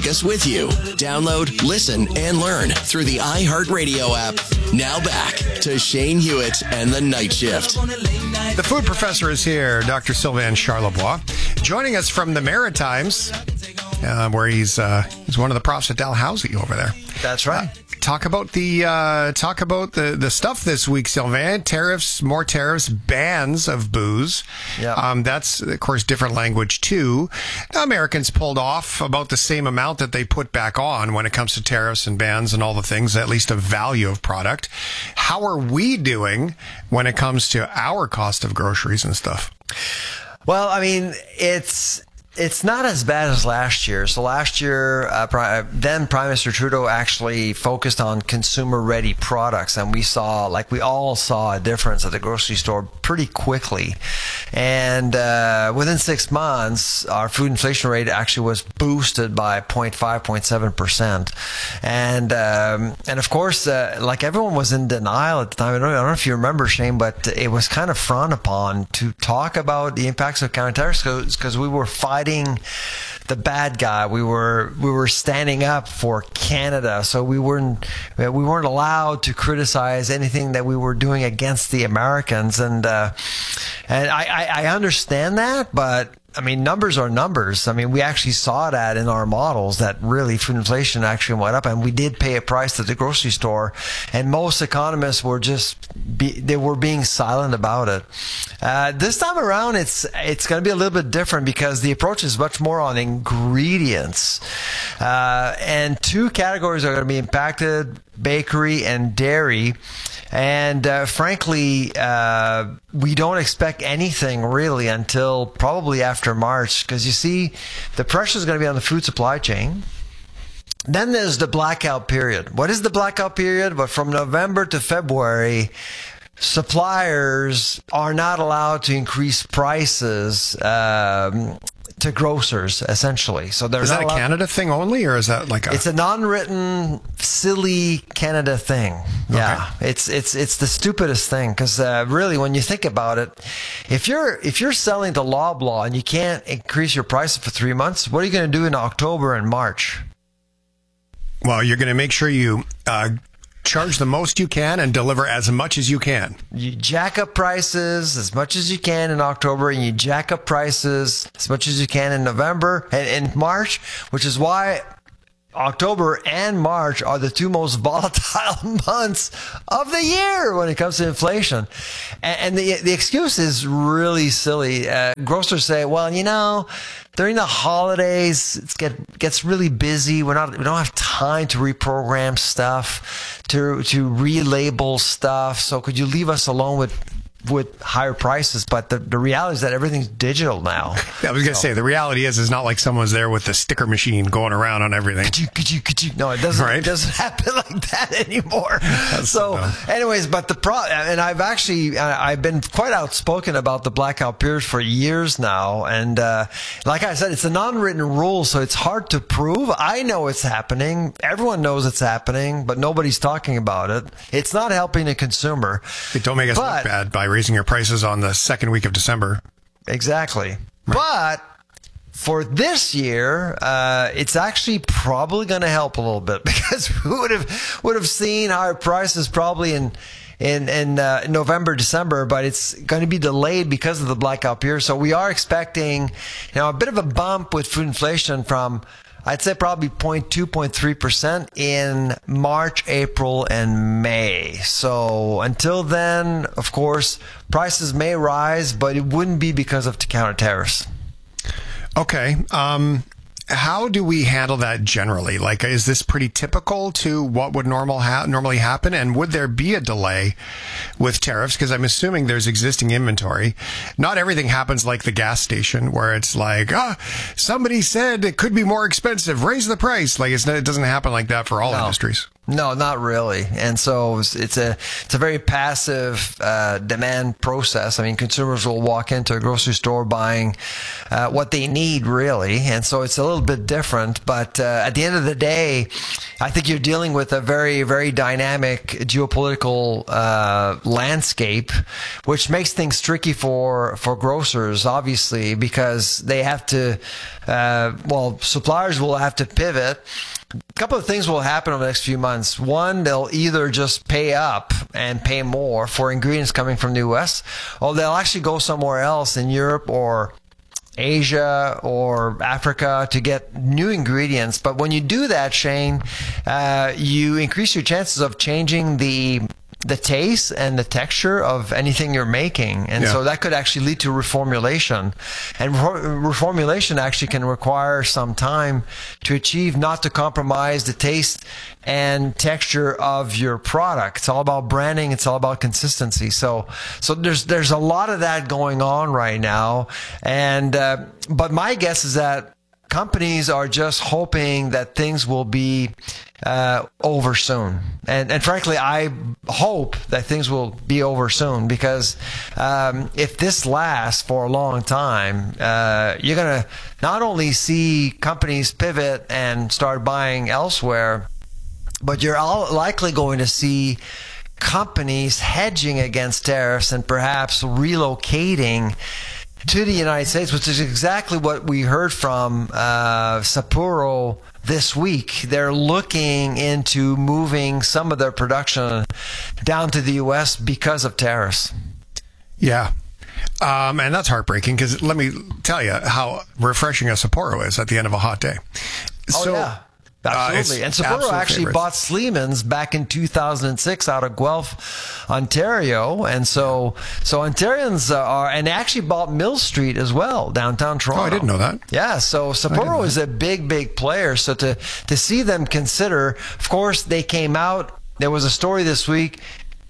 us with you. Download, listen, and learn through the iHeartRadio app. Now back to Shane Hewitt and the Night Shift. The food professor is here, Dr. Sylvain Charlebois, joining us from the Maritimes, where he's one of the profs at Dalhousie over there. That's right. Talk about the stuff this week, Sylvain. Tariffs, more tariffs, bans of booze. Yeah. That's, of course, different language, too. Americans pulled off about the same amount that they put back on when it comes to tariffs and bans and all the things, at least of value of product. How are we doing when it comes to our cost of groceries and stuff? Well, I mean, it's not as bad as last year. So last year, then Prime Minister Trudeau actually focused on consumer-ready products, and we all saw a difference at the grocery store pretty quickly. And within 6 months, our food inflation rate actually was boosted by 0.7%. And of course, like everyone was in denial at the time. I don't know if you remember, Shane, but it was kind of frowned upon to talk about the impacts of counter-tariffs because we were fighting the bad guy. We were standing up for Canada, so we weren't allowed to criticize anything that we were doing against the Americans. And I understand that, but I mean, numbers are numbers. I mean, we actually saw that in our models that really food inflation actually went up, and we did pay a price at the grocery store. And most economists were being silent about it. This time around, it's going to be a little bit different because the approach is much more on ingredients, and two categories are going to be impacted: bakery and dairy. And frankly, we don't expect anything really until probably after March, because you see, the pressure is going to be on the food supply chain. Then there's the blackout period. What is the blackout period? But from November to February, suppliers are not allowed to increase prices to grocers, essentially. So is that a Canada thing only, or is that like It's a non-written, silly Canada thing. Yeah, okay. It's the stupidest thing, because really, when you think about it, if you're selling to Loblaw and you can't increase your prices for 3 months, what are you going to do in October and March? Well, you're going to make sure you charge the most you can and deliver as much as you can. You jack up prices as much as you can in October, and you jack up prices as much as you can in November and in March, which is why October and March are the two most volatile months of the year when it comes to inflation. And the excuse is really silly. Grocers say, well, during the holidays, it gets really busy. We don't have time to reprogram stuff, to relabel stuff. So could you leave us alone with higher prices? But the reality is that everything's digital now. I was going to say, the reality is not like someone's there with the sticker machine going around on everything. Could you? No, it doesn't. Right? It doesn't happen like that anymore. Anyways, but and I've been quite outspoken about the blackout period for years now. And like I said, it's a non-written rule, so it's hard to prove. I know it's happening. Everyone knows it's happening, but nobody's talking about it. It's not helping the consumer. Don't make us look bad by raising your prices on the second week of December. Exactly. Right. But for this year, it's actually probably going to help a little bit, because we would have seen higher prices probably in November, December, but it's going to be delayed because of the blackout period. So we are expecting, a bit of a bump with food inflation from, I'd say, probably 0.2, 0.3% in March, April, and May. So until then, of course, prices may rise, but it wouldn't be because of counter tariffs. Okay. How do we handle that generally? Like, is this pretty typical to what would normally happen? And would there be a delay with tariffs? Because I'm assuming there's existing inventory. Not everything happens like the gas station, where it's like, somebody said it could be more expensive, raise the price. Like, it doesn't happen like that for all industries. No, not really. And so it's a very passive demand process. I mean, consumers will walk into a grocery store buying what they need, really. And so it's a little bit different. But at the end of the day, I think you're dealing with a very, very dynamic geopolitical landscape, which makes things tricky for grocers, obviously, because they have to, suppliers will have to pivot. A couple of things will happen over the next few months. One, they'll either just pay up and pay more for ingredients coming from the U.S., or they'll actually go somewhere else in Europe or Asia or Africa to get new ingredients. But when you do that, Shane, you increase your chances of changing the taste and the texture of anything you're making. And so that could actually lead to reformulation. And reformulation actually can require some time to achieve, not to compromise the taste and texture of your product. It's all about branding. It's all about consistency. So there's a lot of that going on right now. And, but my guess is that companies are just hoping that things will be over soon. And frankly, I hope that things will be over soon, because if this lasts for a long time, you're going to not only see companies pivot and start buying elsewhere, but you're likely going to see companies hedging against tariffs and perhaps relocating to the United States, which is exactly what we heard from Sapporo this week. They're looking into moving some of their production down to the U.S. because of tariffs. Yeah. And that's heartbreaking, because let me tell you how refreshing a Sapporo is at the end of a hot day. Yeah. Absolutely. And Sapporo actually bought Sleeman's back in 2006 out of Guelph, Ontario. And so Ontarians and they actually bought Mill Street as well, downtown Toronto. Oh, I didn't know that. Yeah. So Sapporo is a big player. So to see them consider, of course, they came out. There was a story this week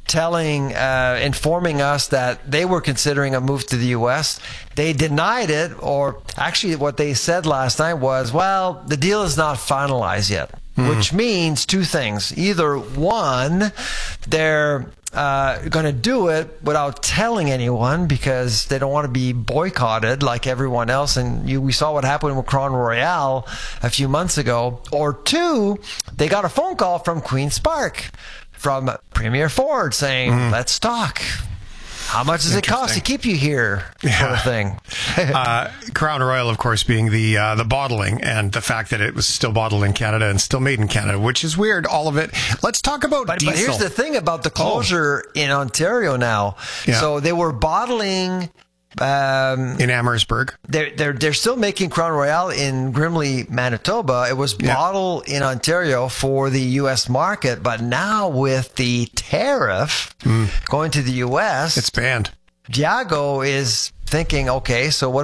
informing us that they were considering a move to the U.S. They denied it, or actually what they said last night was, well, the deal is not finalized yet, which means two things. Either one, they're going to do it without telling anyone because they don't want to be boycotted like everyone else. And we saw what happened with Crown Royal a few months ago. Or two, they got a phone call from Queen's Park, from Premier Ford, saying, let's talk. How much does it cost to keep you here? Sort of thing. Crown Royal, of course, being the bottling, and the fact that it was still bottled in Canada and still made in Canada, which is weird, all of it. Let's talk about diesel. But here's the thing about the closure in Ontario now. Yeah. So they were bottling in Amherstburg. They're still making Crown Royal in Grimley, Manitoba. It was bottled in Ontario for the U.S. market, but now with the tariff going to the U.S., it's banned. Diageo is thinking, okay, so what